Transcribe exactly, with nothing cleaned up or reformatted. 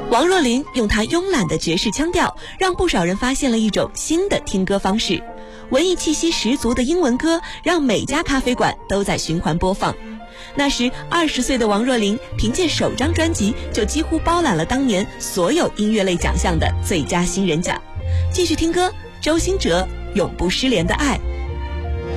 王若琳用她慵懒的爵士腔调，让不少人发现了一种新的听歌方式。文艺气息十足的英文歌，让每家咖啡馆都在循环播放。那时二十岁的王若琳凭借首张专辑就几乎包揽了当年所有音乐类奖项的最佳新人奖。继续听歌，周兴哲《永不失联的爱》。